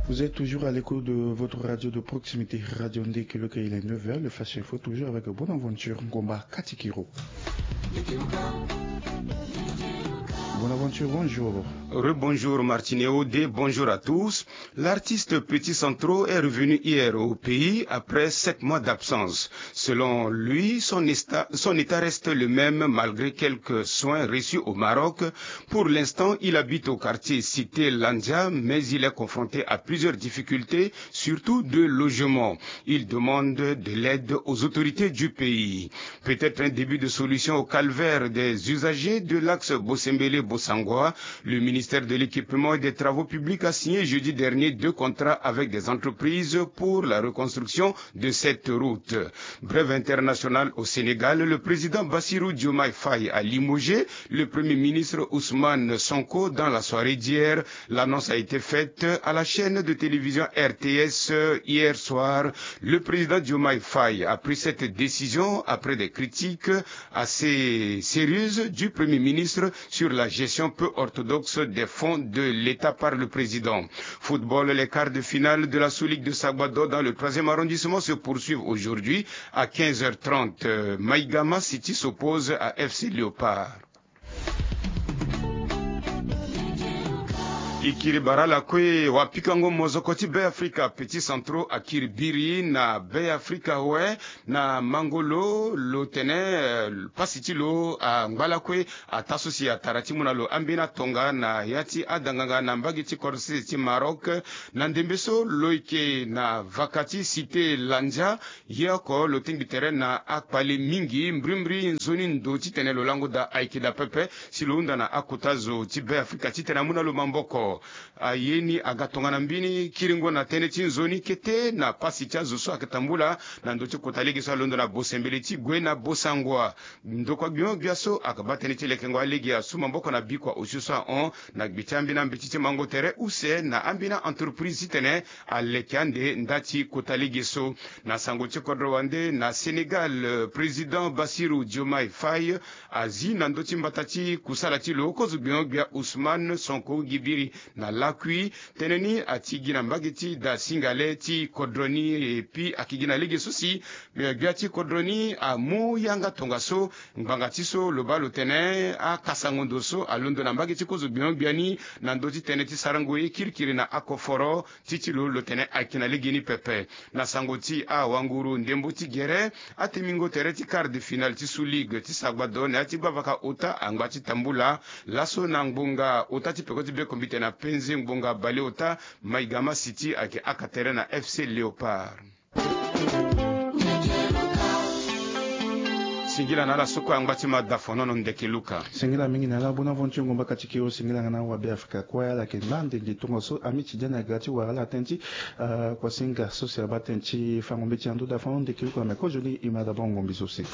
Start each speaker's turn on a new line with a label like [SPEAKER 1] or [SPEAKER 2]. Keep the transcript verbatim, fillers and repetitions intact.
[SPEAKER 1] Vous êtes toujours à l'écho de votre radio de proximité, Radio Ndeke, le il est neuf heures, le Flash Info, toujours avec Bonaventure Ngomba Katikiro. Bonaventure, bonjour.
[SPEAKER 2] Rebonjour Martinéo, D, bonjour à tous. L'artiste Petit Centro est revenu hier au pays après sept mois d'absence. Selon lui, son état, son état reste le même malgré quelques soins reçus au Maroc. Pour l'instant, il habite au quartier cité Landia, mais il est confronté à plusieurs difficultés, surtout de logement. Il demande de l'aide aux autorités du pays. Peut-être un début de solution au calvaire des usagers de l'axe Bossembélé-Bossangwa. Le ministère de l'Équipement et des Travaux publics a signé jeudi dernier deux contrats avec des entreprises pour la reconstruction de cette route. Brève internationale au Sénégal, le président Bassirou Diomaye Faye a limogé le premier ministre Ousmane Sonko dans la soirée d'hier. L'annonce a été faite à la chaîne de télévision R T S hier soir. Le président Diomaye Faye a pris cette décision après des critiques assez sérieuses du premier ministre sur la gestion peu orthodoxe des fonds de l'État par le président. Football, les quarts de finale de la Sous-Ligue de Sagbado dans le troisième arrondissement se poursuivent aujourd'hui à quinze heures trente. Maïgama City s'oppose à F C Léopard. Ikiri barala kwe wapikango mozokoti Bay Africa Petit Centro akiri biri na Bay Africa we na Mangolo lo tene pasiti lo a ngala kwe atasosi ya taratimu na lo ambina tonga na yati adanganga na mbagiti korsi ti Maroc na ndembeso loike na vakati cité Lanja yako lo tingi terrain na akpali mingi mbrimbri nzoni ndoti tene lo lango da aikida pepe silunda na akutazo ti Bay Africa ti tena muna lo mamboko ayeni agatonga mbini kiringo na tene tinzoni kete na pasi cha zoso akatambula na ndoto kotalegi so londo na Bosembele ti gwe na Bosangwa ndoko gyo gyaso akabatene ti lekengo alegi asuma mboko na bikwa osusa on na gbitambi na mbititi mango tere use na ambina entreprise tene alekande ndati kotalegi so na sangoti kodrowande na Senegal président Bassirou Diomaye Faye azi na ndoti mbatati kusala ti loko zubyo gya Ousmane Sonko gibiri na lakui teneni atigina mbagiti da singale ti kodroni e pi akigina lege susi biati kodroni a mu yanga tongaso mbangati so lobalo tene a kasangondo so alondo na mbagiti kozo bion biani na ndoti tene ti sarango e kirkiri na akoforo titilo lo tene akina lege ni pepe na sangoti a wanguru ndembo ti gere atemingo tere ti quart de finale ti Sous-Ligue ti Sagbado na ti bavaka ota angwati tambula laso na ngbonga ota ti pekoti be kombite na penzi ngbonga baleota Maïgama City ake akatere na F C Léopard. Singila na la soko angwati madafono no ndeke luka.
[SPEAKER 1] Singila mingi na la Bonaventure Ngomba Katikiro singila ngana wa Bay Africa kwa la kenlande ngitongo so amiti jana grati wa la tenti kwa singa social batenchi fangombe ti ando da fond ndeke luka me ko joli imada bongo mbisosi.